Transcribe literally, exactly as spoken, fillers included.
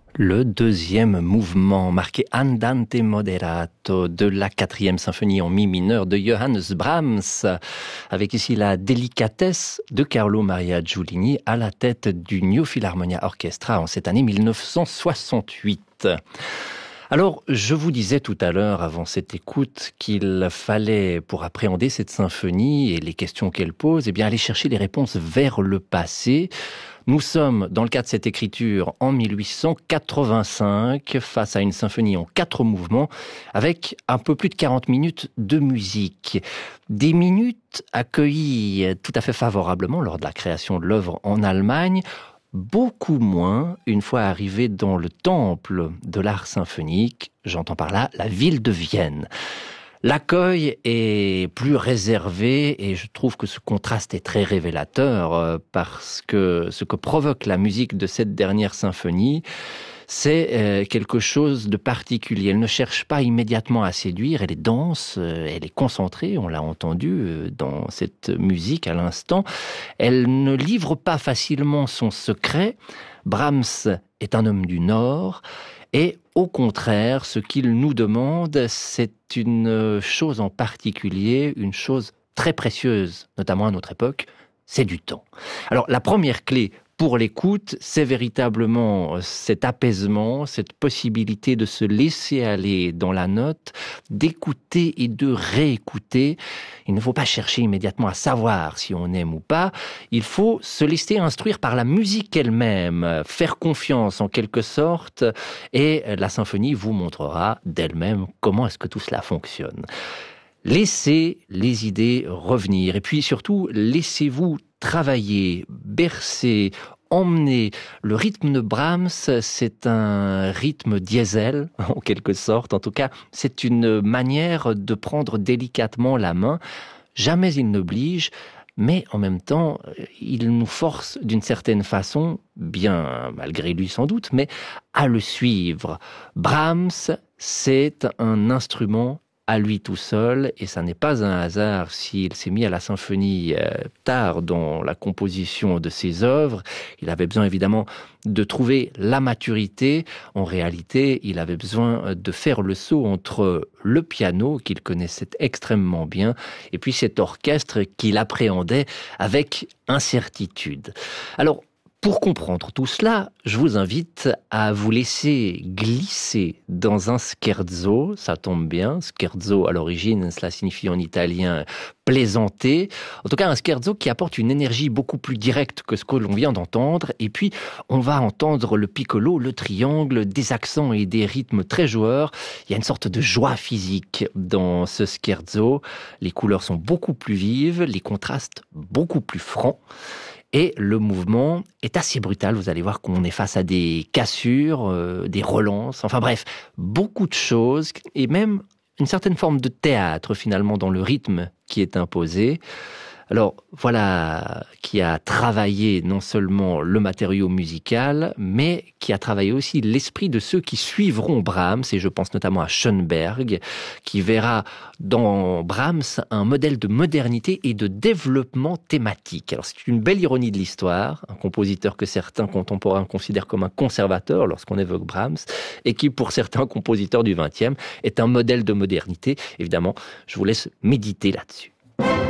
Le deuxième mouvement, marqué Andante moderato, de la quatrième symphonie en mi mineur de Johannes Brahms, avec ici la délicatesse de Carlo Maria Giulini à la tête du New Philharmonia Orchestra en cette année mille neuf cent soixante-huit. Alors, je vous disais tout à l'heure, avant cette écoute, qu'il fallait, pour appréhender cette symphonie et les questions qu'elle pose, eh bien, aller chercher les réponses vers le passé. Nous sommes, dans le cadre de cette écriture, en mille huit cent quatre-vingt-cinq, face à une symphonie en quatre mouvements, avec un peu plus de quarante minutes de musique. Des minutes accueillies tout à fait favorablement lors de la création de l'œuvre en Allemagne, beaucoup moins une fois arrivé dans le temple de l'art symphonique, j'entends par là la ville de Vienne. L'accueil est plus réservé et je trouve que ce contraste est très révélateur parce que ce que provoque la musique de cette dernière symphonie, c'est quelque chose de particulier. Elle ne cherche pas immédiatement à séduire, elle est dense, elle est concentrée, on l'a entendu dans cette musique à l'instant. Elle ne livre pas facilement son secret. Brahms est un homme du Nord et au contraire, ce qu'il nous demande, c'est une chose en particulier, une chose très précieuse, notamment à notre époque, c'est du temps. Alors la première clé pour l'écoute, c'est véritablement cet apaisement, cette possibilité de se laisser aller dans la note, d'écouter et de réécouter. Il ne faut pas chercher immédiatement à savoir si on aime ou pas. Il faut se laisser instruire par la musique elle-même, faire confiance en quelque sorte, et la symphonie vous montrera d'elle-même comment est-ce que tout cela fonctionne. Laissez les idées revenir et puis surtout laissez-vous travailler, bercer, emmener. Le rythme de Brahms, c'est un rythme diesel en quelque sorte. En tout cas, c'est une manière de prendre délicatement la main. Jamais il n'oblige, mais en même temps, il nous force d'une certaine façon, bien malgré lui sans doute, mais à le suivre. Brahms, c'est un instrument à lui tout seul, et ça n'est pas un hasard s'il s'est mis à la symphonie euh, tard dans la composition de ses œuvres. Il avait besoin évidemment de trouver la maturité. En réalité, il avait besoin de faire le saut entre le piano, qu'il connaissait extrêmement bien, et puis cet orchestre qu'il appréhendait avec incertitude. Alors, pour comprendre tout cela, je vous invite à vous laisser glisser dans un scherzo. Ça tombe bien, scherzo à l'origine, cela signifie en italien plaisanter. En tout cas, un scherzo qui apporte une énergie beaucoup plus directe que ce que l'on vient d'entendre. Et puis, on va entendre le piccolo, le triangle, des accents et des rythmes très joueurs. Il y a une sorte de joie physique dans ce scherzo. Les couleurs sont beaucoup plus vives, les contrastes beaucoup plus francs. Et le mouvement est assez brutal, vous allez voir qu'on est face à des cassures, euh, des relances, enfin bref, beaucoup de choses, et même une certaine forme de théâtre finalement dans le rythme qui est imposé. Alors voilà, qui a travaillé non seulement le matériau musical, mais qui a travaillé aussi l'esprit de ceux qui suivront Brahms, et je pense notamment à Schoenberg, qui verra dans Brahms un modèle de modernité et de développement thématique. Alors c'est une belle ironie de l'histoire, un compositeur que certains contemporains considèrent comme un conservateur lorsqu'on évoque Brahms, et qui pour certains compositeurs du vingtième est un modèle de modernité. Évidemment, je vous laisse méditer là-dessus.